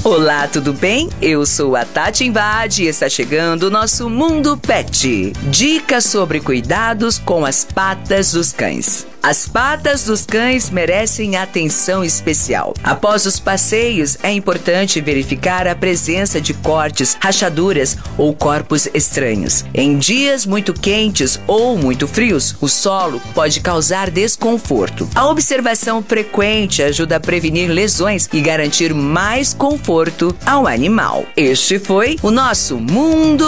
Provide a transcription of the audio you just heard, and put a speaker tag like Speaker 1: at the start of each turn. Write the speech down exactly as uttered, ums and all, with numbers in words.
Speaker 1: Olá, tudo bem? Eu sou a Tati Invade e está chegando o nosso Mundo Pet. Dicas sobre cuidados com as patas dos cães. As patas dos cães merecem atenção especial. Após os passeios, é importante verificar a presença de cortes, rachaduras ou corpos estranhos. Em dias muito quentes ou muito frios, o solo pode causar desconforto. A observação frequente ajuda a prevenir lesões e garantir mais conforto ao animal. Este foi o nosso Mundo